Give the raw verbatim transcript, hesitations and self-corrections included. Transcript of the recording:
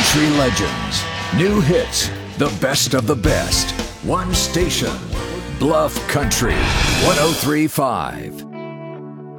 country legends, new hits, the best of the best. One station, Bluff Country one oh three point five.